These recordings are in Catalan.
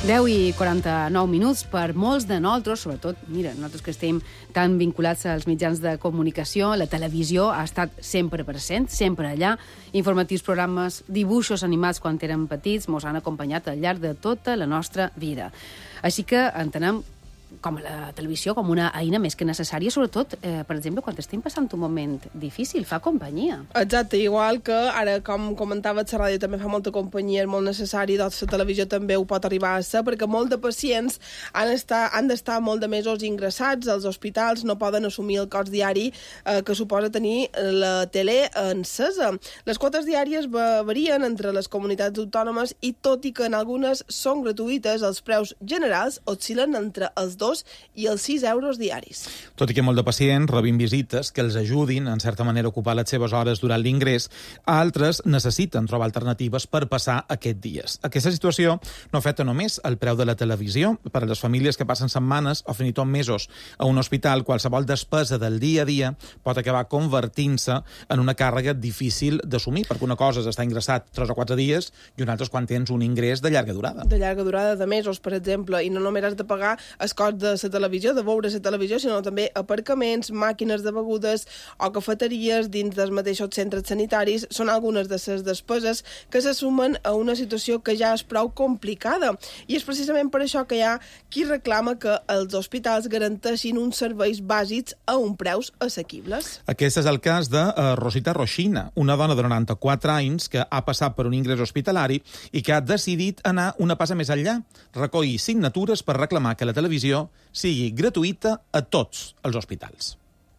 10:49 per molts de nosaltres, sobretot, mira, nosaltres que estem tan vinculats als mitjans de comunicació, la televisió ha estat sempre present, sempre allà, informatius programes, dibuixos animats quan érem petits, mos han acompanyat al llarg de tota la nostra vida. Així que entenem com la televisió com una eina més que necessària, sobretot, per exemple, quan estem passant un moment difícil, fa companyia. Exacte, igual que ara, com comentava, la ràdio també fa molta companyia, és molt necessari, doncs la televisió també ho pot arribar a ser, perquè molts de pacients han d'estar molt de mesos ingressats als hospitals, no poden assumir el cost diari que suposa tenir la tele encesa. Les quotes diàries varien entre les comunitats autònomes i, tot i que en algunes són gratuïtes, els preus generals oscil·len entre els 2 i els 6 euros diaris. Tot i que molt de pacients rebin visites que els ajudin, en certa manera, a ocupar les seves hores durant l'ingrés, altres necessiten trobar alternatives per passar aquests dies. Aquesta situació no afecta només el preu de la televisió. Per a les famílies que passen setmanes o fins i tot mesos a un hospital, qualsevol despesa del dia a dia pot acabar convertint-se en una càrrega difícil d'assumir, perquè una cosa és estar ingressat 3 o 4 dies i una altra és quan tens un ingrés de llarga durada. De llarga durada, de mesos, per exemple, i no només has de pagar el cost de la televisió, de veure la televisió, sinó també aparcaments, màquines de begudes o cafeteries dins dels mateixos centres sanitaris. Són algunes de les despeses que se sumen a una situació que ja és prou complicada. I és precisament per això que hi ha qui reclama que els hospitals garanteixin uns serveis bàsics a uns preus assequibles. Aquest és el cas de Rosita Roxina, una dona de 94 anys que ha passat per un ingrés hospitalari i que ha decidit anar una passa més enllà, recollir signatures per reclamar que la televisió sigui gratuïta a tots els hospitals.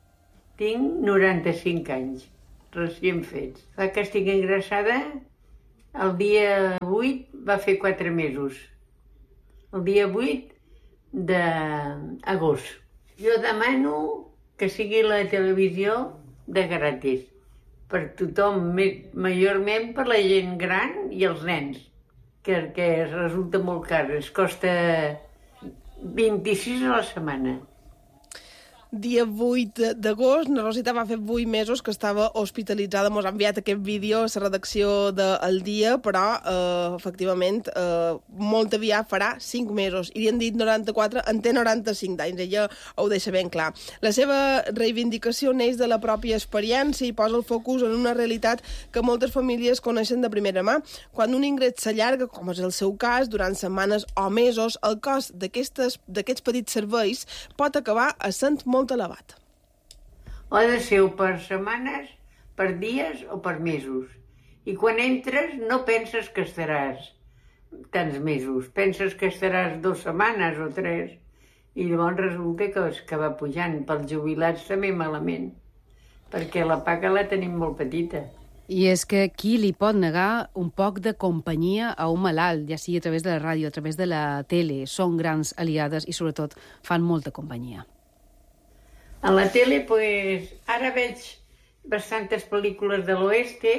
Tinc 95 anys, recient fets. Fa que estic ingressada, el dia 8 va fer 4 mesos. El dia 8 d'agost. Jo demano que sigui la televisió de gratis per tothom, majorment per la gent gran i els nens, que resulta molt car, es costa 26 a la setmana. Dia 8 d'agost, la Rosita va fer 8 mesos que estava hospitalitzada. Mos ha enviat aquest vídeo a la redacció del Dia, però, efectivament, molt aviat farà 5 mesos. I li han dit 94, en té 95 d'anys, ella ho deixa ben clar. La seva reivindicació neix de la pròpia experiència i posa el focus en una realitat que moltes famílies coneixen de primera mà. Quan un ingrés s'allarga, com és el seu cas, durant setmanes o mesos, el cost d'aquests petits serveis pot acabar essent molt elevat. O ha de ser per setmanes, per dies o per mesos. I quan entres no penses que estaràs tants mesos, penses que estaràs 2 setmanes o 3, i llavors resulta que va pujant. Pels jubilats també malament, perquè la paga la tenim molt petita. I és que qui li pot negar un poc de companyia a un malalt, ja sigui a través de la ràdio, a través de la tele, són grans aliades i sobretot fan molta companyia. A la tele, ara veig bastantes pel·lícules de l'oeste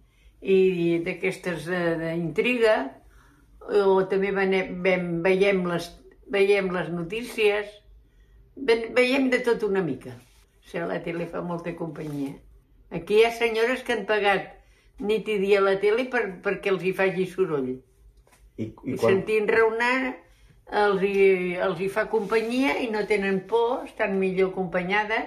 i d'aquestes d'intriga, o també veiem les notícies, veiem de tot una mica. O sigui, la tele fa molta companyia. Aquí hi ha senyores que han pagat nit i dia a la tele perquè els hi faci soroll. I sentint raonar els hi fa companyia i no tenen por, estan millor acompanyades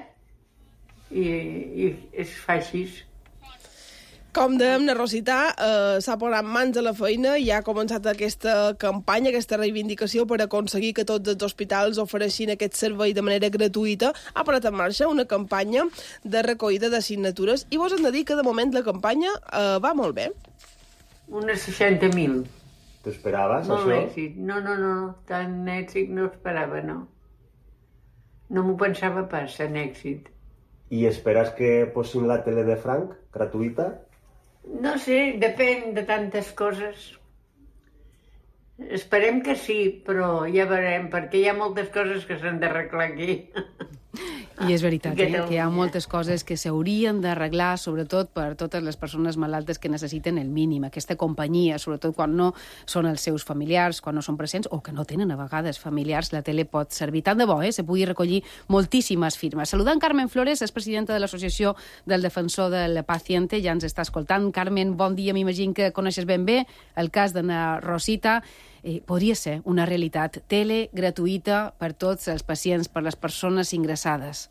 i es fa així. Com dèiem, la Rosita s'ha posat mans a la feina i ha començat aquesta campanya, aquesta reivindicació per aconseguir que tots els hospitals ofereixin aquest servei de manera gratuïta. Ha posat en marxa una campanya de recollida de signatures i vos hem de dir que de moment la campanya va molt bé. Unes 60.000. T'esperaves, això? Molt èxit. No, tant èxit no esperava, no. No m'ho pensava pas, tan èxit. I esperes que posin la tele de franc, gratuïta? No sé, depèn de tantes coses. Esperem que sí, però ja veurem, perquè hi ha moltes coses que s'han d'arreglar aquí. I és veritat, que hi ha moltes coses que s'haurien d'arreglar, sobretot per totes les persones malaltes que necessiten el mínim, aquesta companyia, sobretot quan no són els seus familiars, quan no són presents o que no tenen a vegades familiars, la tele pot servir. Tant de bo, se pugui recollir moltíssimes firmes. Saludant Carmen Flores, és presidenta de l'Associació del Defensor del Paciente, ja ens està escoltant. Carmen, bon dia, m'imagino que coneixes ben bé el cas d'Anna Rosita. Podria ser una realitat, tele gratuïta per tots els pacients, per les persones ingressades.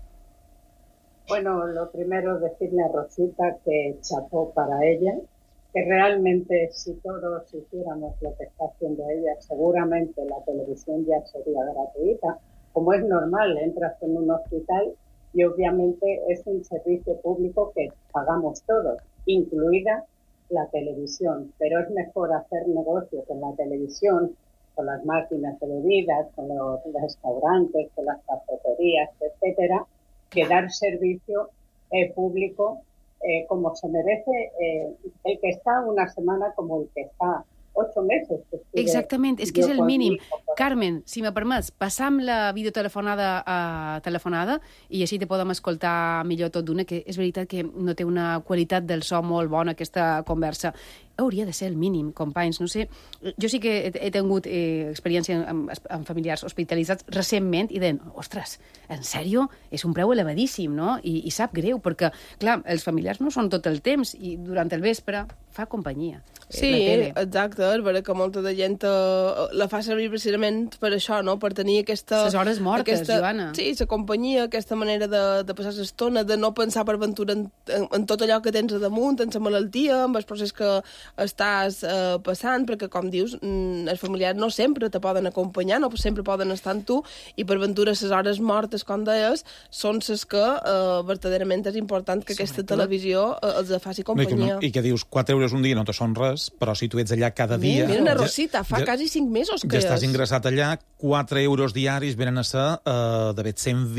Bueno, lo primero decirle a Rosita que chapó para ella, que realmente si todos hiciéramos lo que está haciendo ella, seguramente la televisión ya sería gratuita. Como es normal, entras en un hospital y obviamente es un servicio público que pagamos todos, incluida la televisión, pero es mejor hacer negocio con la televisión, con las máquinas de bebidas, con los restaurantes, con las cafeterías, etcétera, que dar servicio público como se merece el que está una semana como el que està 8 mesos. Exactament, és que és el mínim. Carmen, si me permets, passam la videotelefonada telefonada i així te podem escoltar millor tot d'una, que és veritat que no té una qualitat del so molt bona aquesta conversa. Hauria de ser el mínim, companys. No sé, jo sí que he tingut experiència amb familiars hospitalitzats recentment i deien, ostres, en sèrio? És un preu elevadíssim, no? I sap greu, perquè, clar, els familiars no són tot el temps i durant el vespre fa companyia. Sí, exacte, és vera que molta de gent la fa servir precisament per això, no? Per tenir aquesta... Les hores mortes, Joana. Sí, la companyia, aquesta manera de passar l'estona, de no pensar per ventura en tot allò que tens a damunt, en la malaltia, en el procés que estàs passant, perquè, com dius, els familiars no sempre te poden acompanyar, no sempre poden estar amb tu, i per ventura les hores mortes, com deies, són les que verdaderament és important que aquesta televisió els faci companyia. I que dius, 4 euros un dia no te són res, però si tu ets allà cada dia... Mira, una Rosita, fa quasi 5 mesos que ja estàs ingressat allà, 4 euros diaris venen a ser de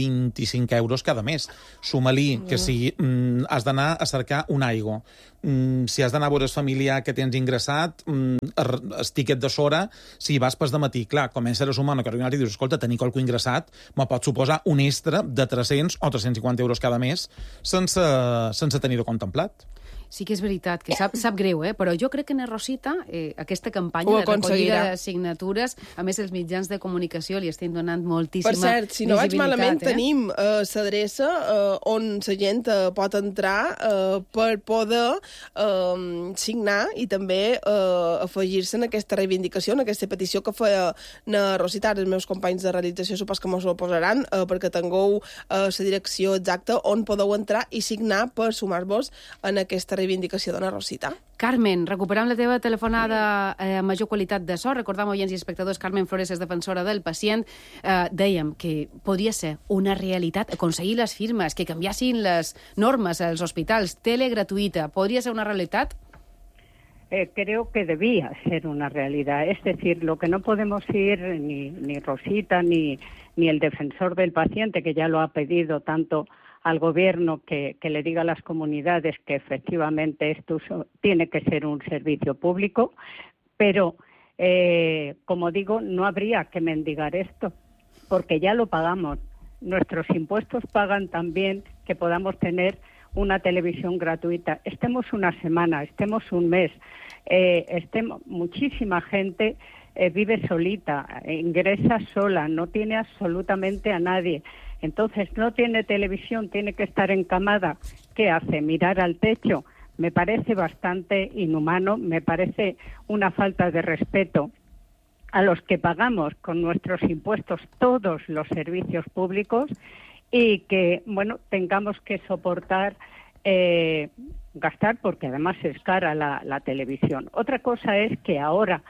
125 euros cada mes. Suma-li que si has d'anar a cercar un aigua, si has d'anar a veure el familiar que tens ingressat, el tiquet de sora, si vas pas de matí, clar, comença a sumar una carrera i dius, escolta, tenir qualcú ingressat me pot suposar un extra de 300 o 350 euros cada mes sense tenir-ho contemplat. Sí que és veritat, que sap greu, però jo crec que en Rosita, aquesta campanya de recollida de signatures, a més els mitjans de comunicació li estan donant moltíssima visibilitat. Per cert, si no vaig malament, tenim l'adreça on la gent pot entrar per poder signar i també afegir-se en aquesta reivindicació, en aquesta petició que feia na Rosita. Els meus companys de realització supos que mos ho posaran perquè tingueu la direcció exacta on podeu entrar i signar per sumar-vos en aquesta reivindicació d'Anna Rosita. Carmen, recuperant la teva telefonada amb major qualitat de so, recordam, oients i espectadors, Carmen Flores és defensora del pacient, dèiem que podria ser una realitat aconseguir les firmes, que canviassin les normes als hospitals, tele gratuïta, podria ser una realitat? Creo que debía ser una realidad. Es decir, lo que no podemos ir, ni Rosita, ni el defensor del paciente, que ya lo ha pedido tanto al gobierno que le diga a las comunidades que efectivamente esto tiene que ser un servicio público, pero, como digo, no habría que mendigar esto, porque ya lo pagamos. Nuestros impuestos pagan también que podamos tener una televisión gratuita. Estemos una semana, estemos un mes, muchísima gente vive solita, ingresa sola, no tiene absolutamente a nadie. Entonces no tiene televisión, tiene que estar encamada. ¿Qué hace? ¿Mirar al techo? Me parece bastante inhumano, me parece una falta de respeto a los que pagamos con nuestros impuestos todos los servicios públicos y que, bueno, tengamos que soportar gastar, porque además es cara la televisión. Otra cosa es que ahora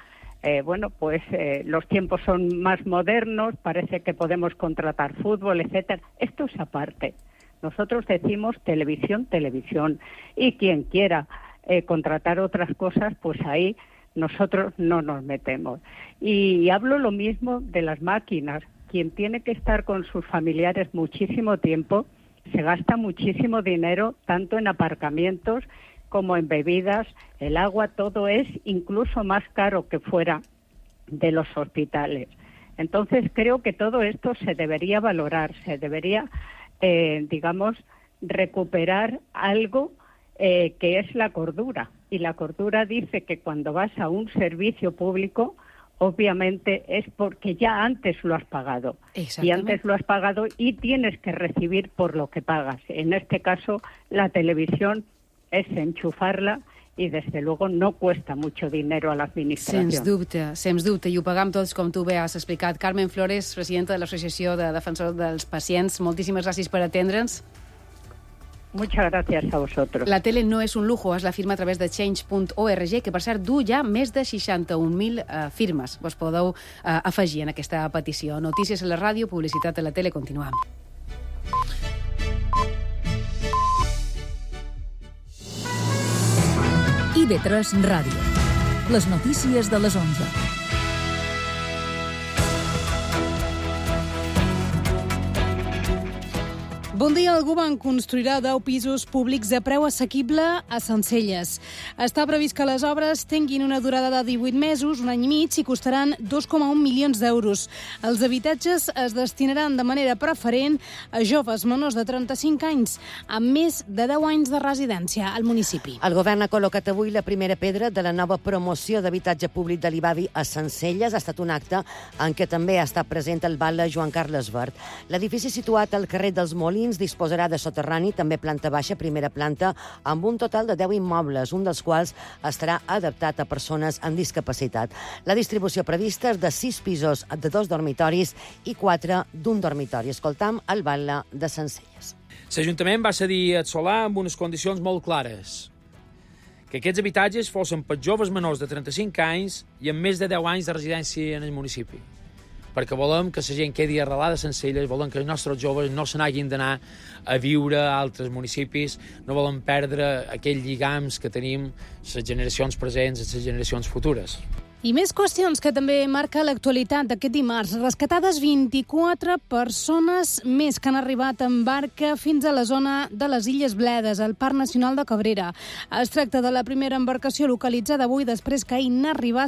los tiempos son más modernos, parece que podemos contratar fútbol, etcétera. Esto es aparte. Nosotros decimos televisión, y quien quiera contratar otras cosas, pues ahí nosotros no nos metemos. Y hablo lo mismo de las máquinas. Quien tiene que estar con sus familiares muchísimo tiempo, se gasta muchísimo dinero, tanto en aparcamientos como en bebidas, el agua, todo es incluso más caro que fuera de los hospitales. Entonces creo que todo esto se debería valorar, se debería digamos, recuperar algo que es la cordura. Y la cordura dice que cuando vas a un servicio público, obviamente es porque ya antes lo has pagado. Y antes lo has pagado y tienes que recibir por lo que pagas. En este caso, la televisión es enchufarla i, des de luego, no cuesta mucho dinero a l'administració. Sens dubte, i ho pagam tots, com tu bé has explicat. Carmen Flores, presidenta de l'Associació de Defensors dels Pacients, moltíssimes gràcies per atendre'ns. Muchas gracias a vosotros. La tele no és un lujo, es la firma a través de change.org, que per cert du ja més de 61.000 firmes. Vos podeu afegir en aquesta petició. Notícies a la ràdio, publicitat a la tele, continuem. IB3 Ràdio. Les notícies de les 11. Bon dia. El govern construirà 10 pisos públics a preu assequible a Sencelles. Està previst que les obres tinguin una durada de 18 mesos, un any i mig, i costaran 2,1 milions d'euros. Els habitatges es destinaran de manera preferent a joves menors de 35 anys, amb més de 10 anys de residència al municipi. El govern ha col·locat avui la primera pedra de la nova promoció d'habitatge públic de l'Ibavi a Sencelles. Ha estat un acte en què també ha estat present el batlle Joan Carles Vert. L'edifici situat al carrer dels Molins disposarà de soterrani, també planta baixa, primera planta, amb un total de 10 immobles, un dels quals estarà adaptat a persones amb discapacitat. La distribució prevista és de 6 pisos de 2 dormitoris i 4 d'un dormitori. Escoltam el batlle de Sencelles. L'Ajuntament va cedir el solar amb unes condicions molt clares. Que aquests habitatges fossin per joves menors de 35 anys i amb més de 10 anys de residència en el municipi. Perquè volem que la gent quedi arrelada a Sencelles, volem que els nostres joves no se n'hagin d'anar a viure a altres municipis, no volem perdre aquells lligams que tenim les generacions presents i les generacions futures. I més qüestions que també marca l'actualitat d'aquest dimarts. Rescatades 24 persones més que han arribat en barca fins a la zona de les Illes Bledes, al Parc Nacional de Cabrera. Es tracta de la primera embarcació localitzada avui després que ahir n'arribà